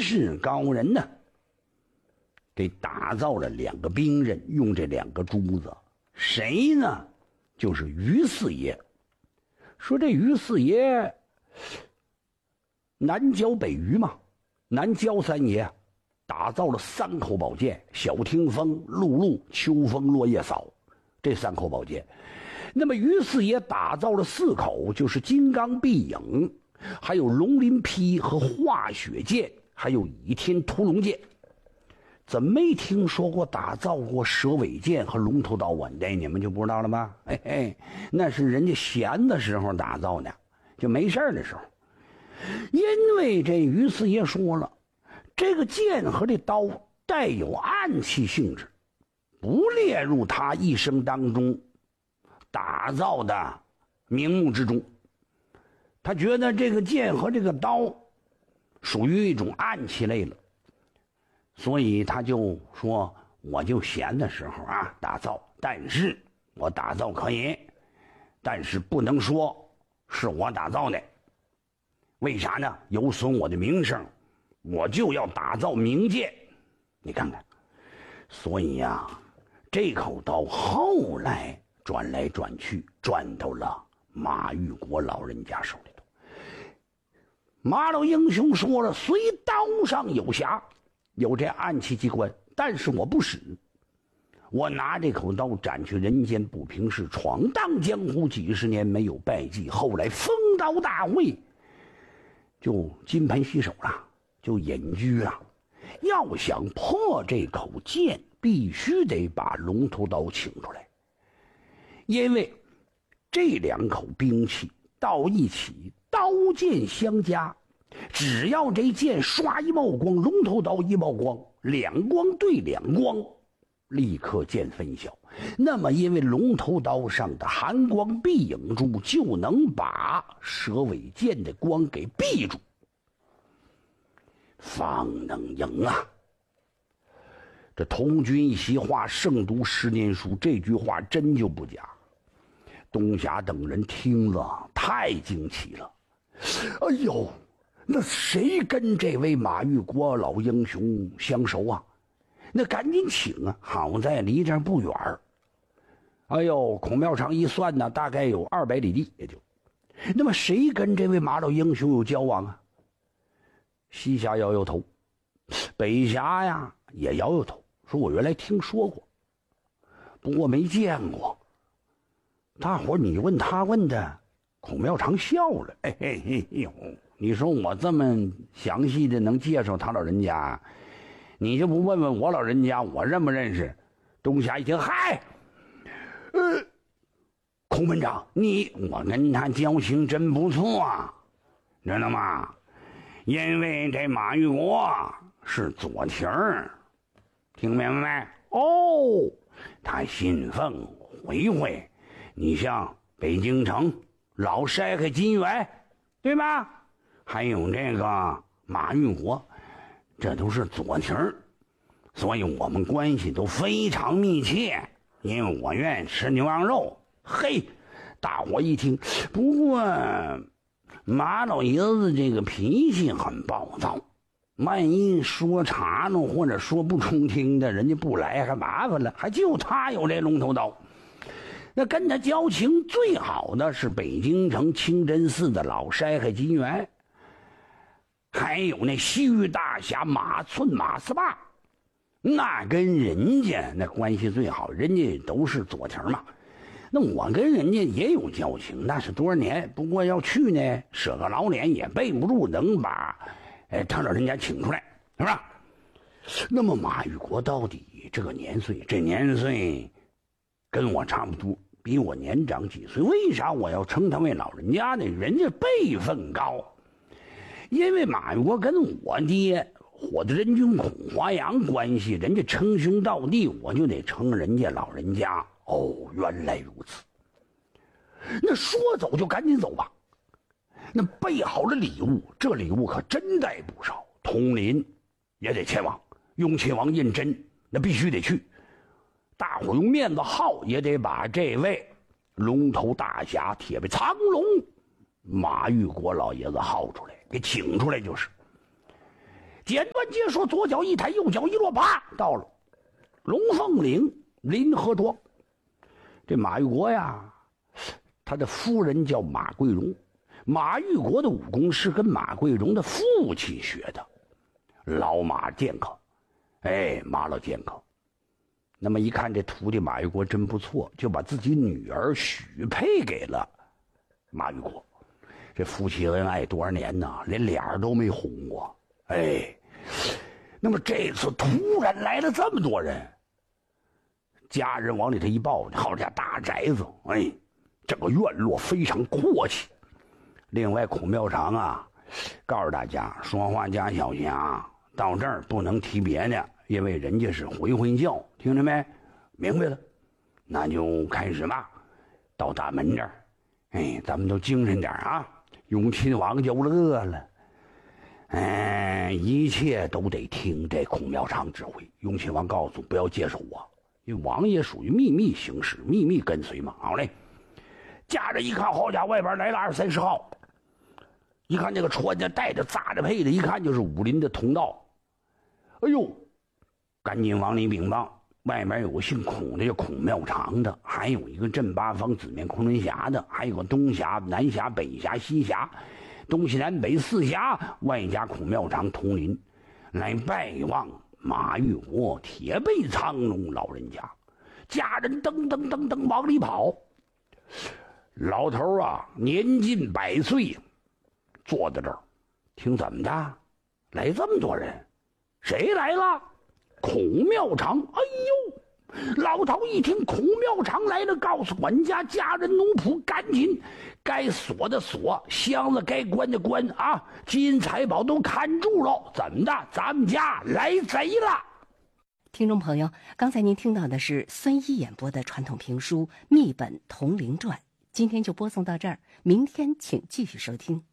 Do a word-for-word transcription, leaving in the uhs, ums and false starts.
是高人呢，给打造了两个兵刃，用这两个珠子。谁呢？就是于四爷。说这于四爷南郊北于嘛，南郊三爷打造了三口宝剑：小听风、露露、秋风落叶扫，这三口宝剑。那么于四爷打造了四口，就是金刚碧影，还有龙鳞劈和化雪剑，还有倚天屠龙剑。怎么没听说过打造过蛇尾剑和龙头刀啊？这你们就不知道了吗？嘿嘿，那是人家闲的时候打造的，就没事的时候。因为这于四爷说了，这个剑和这刀带有暗器性质，不列入他一生当中打造的名目之中。他觉得这个剑和这个刀属于一种暗器类了，所以他就说，我就闲的时候啊打造，但是我打造可以，但是不能说是我打造的。为啥呢？有损我的名声，我就要打造名剑。你看看，所以呀、啊，这口刀后来转来转去，转到了马玉国老人家手里头。马老英雄说了，虽刀上有瑕，有这暗器机关，但是我不使。我拿这口刀斩去人间不平事，闯荡江湖几十年没有败绩，后来封刀大会就金盆洗手了，就隐居了。要想破这口剑，必须得把龙头刀请出来，因为这两口兵器到一起，刀剑相加，只要这剑刷一冒光，龙头刀一冒光，两光对两光，立刻见分晓。那么因为龙头刀上的寒光蔽影珠就能把蛇尾剑的光给蔽住，方能赢啊。这童军一席话，胜读十年书，这句话真就不假。东霞等人听了太惊奇了，哎呦，那谁跟这位马玉国老英雄相熟啊？那赶紧请啊！好在离这儿不远儿，哎呦，孔庙场一算呢，大概有二百里地，也就。那么谁跟这位马老英雄有交往啊？西峡摇摇头，北峡呀也摇摇头，说我原来听说过，不过没见过。大伙儿你问他问的，孔庙长笑了，嘿嘿嘿呦，你说我这么详细的能介绍他老人家，你就不问问我老人家我认不认识？东霞一听，嗨，呃，孔门长，你我跟他交情真不错啊，知道吗？因为这马玉国是左蹄儿，听明白没？哦，他信奉回回，你像北京城老筛和金元，对吧？还有这个马玉国，这都是左蹄儿，所以我们关系都非常密切。因为我愿意吃牛羊肉。嘿，大伙一听，不过马老爷子这个脾气很暴躁，万一说岔了或者说不中听的，人家不来还麻烦了。还就他有这龙头刀。那跟他交情最好的是北京城清真寺的老筛和金元，还有那西域大侠马寸马四霸，那跟人家那关系最好，人家都是左蹄嘛。那我跟人家也有交情，那是多少年，不过要去呢，舍个老脸也背不住能把哎他老人家请出来，是吧？那么马玉国到底这个年岁，这年岁跟我差不多，比我年长几岁。为啥我要称他为老人家呢？人家辈分高，因为马玉国跟我爹火的人君孔华阳关系，人家称兄道弟，我就得称人家老人家。哦，原来如此。那说走就赶紧走吧。那备好了礼物，这礼物可真带不少。统领也得前往，雍亲王胤禛那必须得去。大伙用面子号也得把这位龙头大侠铁背苍龙马玉国老爷子号出来，给请出来就是。 简短结说，左脚一抬，右脚一落，啪，到了龙凤岭临河庄。这马玉国呀，他的夫人叫马桂荣。马玉国的武功是跟马桂荣的父亲学的，老马剑客，哎，马老剑客。那么一看这徒弟马玉国真不错，就把自己女儿许配给了马玉国。这夫妻恩爱多少年呢，连脸都没红过。哎，那么这次突然来了这么多人，家人往里头一抱，好家大宅子，哎，整个院落非常阔气。另外孔庙场啊，告诉大家说话加小心啊，到这儿不能提别的，因为人家是回魂教，听着没？明白了，那就开始吧。到大门这儿，哎，咱们都精神点啊。永亲王就乐了，哎，一切都得听这孔庙场指挥。永亲王告诉不要接受我，因为王爷属于秘密行事，秘密跟随嘛。好嘞，驾着一看，好家伙，外边来了二三十号。一看这个穿着带着扎着配的，一看就是武林的同道。哎呦，赶紧往里禀报，外面有个姓孔的，叫孔庙场的，还有一个镇八方紫面昆仑峡的，还有个东峡、南峡、北峡、西峡，东西南北四峡，外加孔庙场统领，来拜望马玉国铁背苍龙老人家。家人噔噔噔噔往里跑。老头啊，年近百岁，坐在这儿，听怎么的？来这么多人，谁来了？孔庙场。哎呦，老头一听孔庙场来了，告诉管家、家人、奴仆，赶紧该锁的锁，箱子该关的关啊，金银财宝都看住了。怎么的？咱们家来贼了！ 听众朋友，刚才您听到的是孙一演播的传统评书《秘本铜陵传》，今天就播送到这儿，明天请继续收听。